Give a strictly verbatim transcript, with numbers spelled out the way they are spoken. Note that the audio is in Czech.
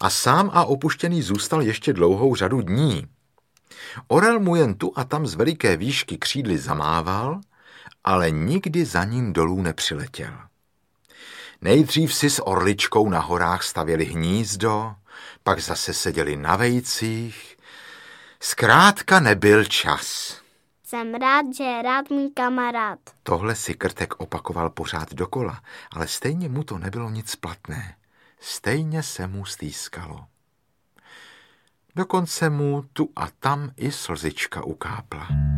a sám a opuštěný zůstal ještě dlouhou řadu dní. Orel mu jen tu a tam z veliké výšky křídly zamával, ale nikdy za ním dolů nepřiletěl. Nejdřív si s orličkou na horách stavěli hnízdo, pak zase seděli na vejcích. Zkrátka nebyl čas. Jsem rád, že je rád můj kamarád. Tohle si Krtek opakoval pořád dokola, ale stejně mu to nebylo nic platné. Stejně se mu stýskalo. Dokonce mu tu a tam i slzička ukápla.